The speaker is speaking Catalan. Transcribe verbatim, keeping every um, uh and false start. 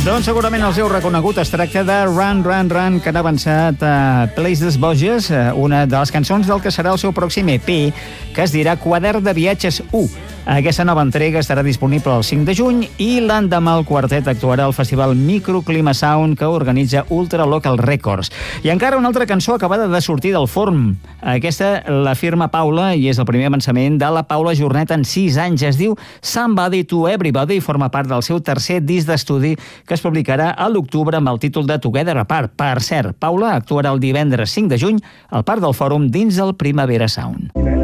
Doncs segurament els heu reconegut. Es tracta de Run, Run, Run, que han avançat a Places Boges, una de les cançons del que serà el seu pròxim E P, que es dirà Quadern de Viatges u. Aquesta nova entrega estarà disponible el cinc de juny i l'endemà el quartet actuarà al festival Microclima Sound que organitza Ultra Local Records. I encara una altra cançó acabada de sortir del forn. Aquesta la firma Paula i és el primer avançament de la Paula Jornet en sis anys. Es diu Somebody to Everybody i forma part del seu tercer disc d'estudi que es publicarà a l'octubre amb el títol de Together Apart. Per cert, Paula actuarà el divendres cinc de juny al Parc del Fòrum dins el Primavera Sound.